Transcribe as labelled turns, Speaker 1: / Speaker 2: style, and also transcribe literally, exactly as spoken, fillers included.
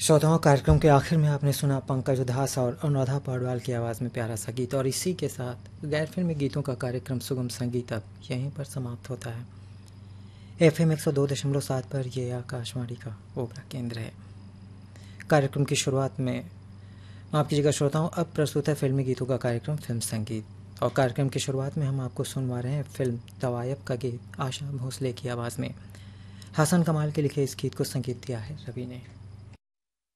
Speaker 1: श्रोताओं, कार्यक्रम के आखिर में आपने सुना पंकज उधास और अनुराधा पौडवाल की आवाज़ में प्यारा सा गीत। और इसी के साथ गैर फिल्मी गीतों का कार्यक्रम सुगम संगीत अब यहीं पर समाप्त होता है। एफ एम एक सौ दो दशमलव सात पर यह आकाशवाणी का ओबरा केंद्र है। कार्यक्रम की शुरुआत में माफ कीजिएगा श्रोताओं, अब प्रस्तुत है फिल्मी गीतों का कार्यक्रम फिल्म संगीत। और कार्यक्रम की शुरुआत में हम आपको सुनवा रहे हैं फिल्म तवायब का गीत आशा भोसले की आवाज़ में। हसन कमाल के लिखे इस गीत को संगीत दिया है रवि ने।